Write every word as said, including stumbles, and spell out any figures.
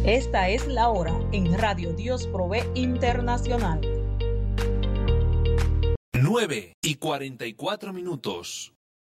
Esta es la hora en Radio Dios Provee Internacional. nueve y cuarenta y cuatro minutos.